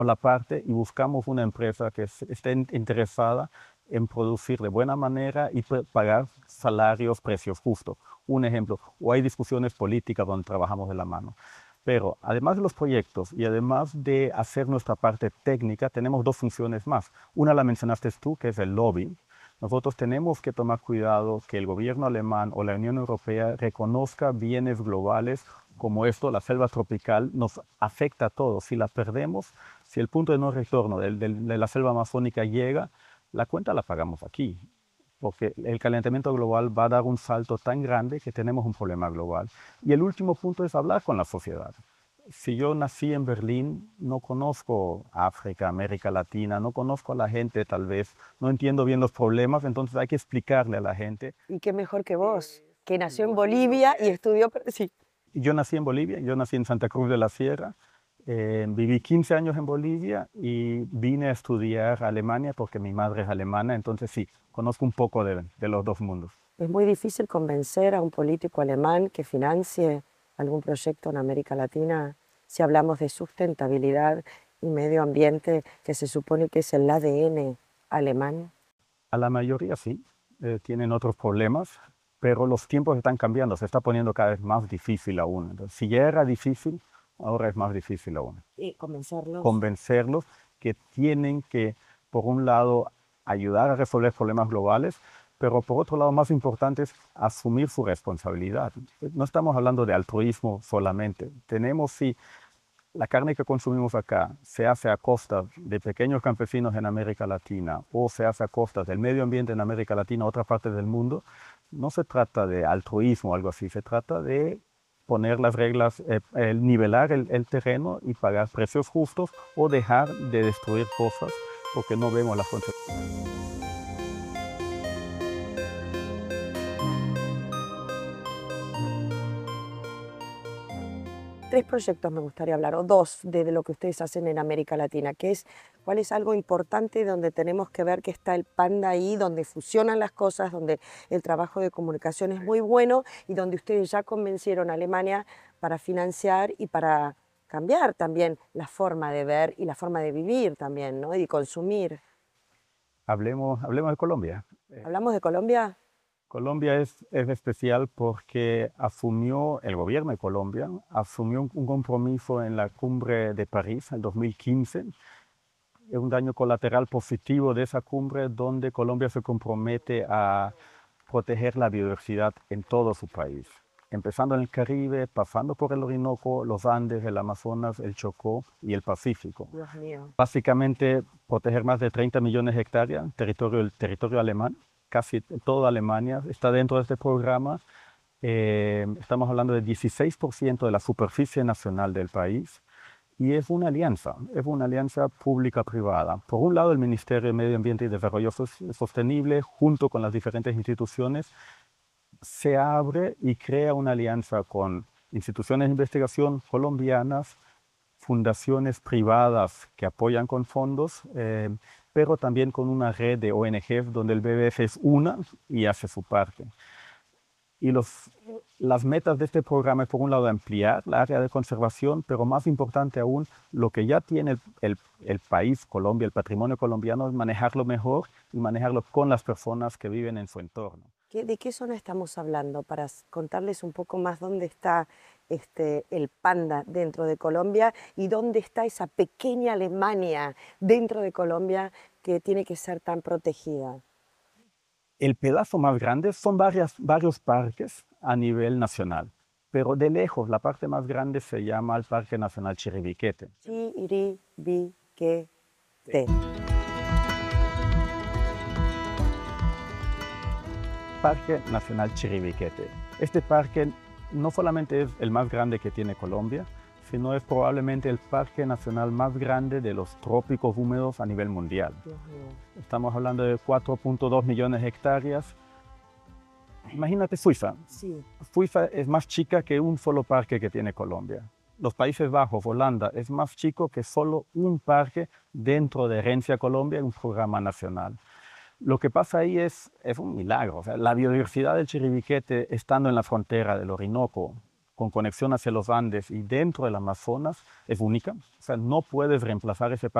la parte y buscamos una empresa que esté interesada en producir de buena manera y pagar salarios, precios justos. Un ejemplo, o hay discusiones políticas donde trabajamos de la mano. Pero además de los proyectos y además de hacer nuestra parte técnica, tenemos dos funciones más. Una la mencionaste tú, que es el lobby. Nosotros tenemos que tomar cuidado que el gobierno alemán o la Unión Europea reconozca bienes globales como esto, la selva tropical, nos afecta a todos. Si la perdemos, si el punto de no retorno de la selva amazónica llega, la cuenta la pagamos aquí, porque el calentamiento global va a dar un salto tan grande que tenemos un problema global. Y el último punto es hablar con la sociedad. Si yo nací en Berlín, no conozco África, América Latina, no conozco a la gente tal vez, no entiendo bien los problemas, entonces hay que explicarle a la gente. Y qué mejor que vos, que nació en Bolivia y estudió... Sí. Yo nací en Bolivia, yo nací en Santa Cruz de la Sierra, viví 15 años en Bolivia y vine a estudiar a Alemania porque mi madre es alemana, entonces sí, conozco un poco de los dos mundos. Es muy difícil convencer a un político alemán que financie algún proyecto en América Latina si hablamos de sustentabilidad y medio ambiente, que se supone que es el ADN alemán. A la mayoría sí, tienen otros problemas, pero los tiempos están cambiando, se está poniendo cada vez más difícil aún. Entonces, si ya era difícil, ahora es más difícil aún. Y convencerlos. Convencerlos que tienen que, por un lado, ayudar a resolver problemas globales, pero por otro lado, más importante es asumir su responsabilidad. No estamos hablando de altruismo solamente. Tenemos, sí, la carne que consumimos acá se hace a costa de pequeños campesinos en América Latina o se hace a costa del medio ambiente en América Latina o otras partes del mundo. No se trata de altruismo o algo así, se trata de poner las reglas, nivelar el terreno y pagar precios justos o dejar de destruir cosas porque no vemos las consecuencias. Tres proyectos me gustaría hablar, o dos, de lo que ustedes hacen en América Latina, que es cuál es algo importante donde tenemos que ver que está el Panda ahí, donde fusionan las cosas, donde el trabajo de comunicación es muy bueno y donde ustedes ya convencieron a Alemania para financiar y para cambiar también la forma de ver y la forma de vivir también, ¿no? Y consumir. Hablemos de Colombia. ¿Hablamos de Colombia? Colombia es especial porque asumió, el gobierno de Colombia asumió un compromiso en la cumbre de París en 2015. Es un daño colateral positivo de esa cumbre donde Colombia se compromete a proteger la biodiversidad en todo su país, empezando en el Caribe, pasando por el Orinoco, los Andes, el Amazonas, el Chocó y el Pacífico. Dios mío. Básicamente, proteger más de 30 millones de hectáreas, el territorio alemán, casi toda Alemania está dentro de este programa. Estamos hablando del 16% de la superficie nacional del país. Y es una alianza pública-privada. Por un lado, el Ministerio de Medio Ambiente y Desarrollo Sostenible, junto con las diferentes instituciones, se abre y crea una alianza con instituciones de investigación colombianas, fundaciones privadas que apoyan con fondos, pero también con una red de ONGs donde el WWF es una y hace su parte. Y las metas de este programa es, por un lado, ampliar la área de conservación, pero más importante aún, lo que ya tiene el país, Colombia, el patrimonio colombiano, es manejarlo mejor y manejarlo con las personas que viven en su entorno. ¿De qué zona estamos hablando? Para contarles un poco más dónde está el Panda dentro de Colombia y dónde está esa pequeña Alemania dentro de Colombia que tiene que ser tan protegida. El pedazo más grande son varios parques a nivel nacional, pero de lejos la parte más grande se llama el Parque Nacional Chiribiquete. Chiribiquete. Parque Nacional Chiribiquete. Este parque no solamente es el más grande que tiene Colombia, sino es probablemente el parque nacional más grande de los trópicos húmedos a nivel mundial. Estamos hablando de 4.2 millones de hectáreas. Imagínate Suiza. Sí. Suiza es más chica que un solo parque que tiene Colombia. Los Países Bajos, Holanda, es más chico que solo un parque dentro de Herencia Colombia, un programa nacional. Lo que pasa ahí es un milagro. O sea, la biodiversidad del Chiribiquete, estando en la frontera del Orinoco, con conexión hacia los Andes y dentro del Amazonas es única. O sea, no puedes reemplazar ese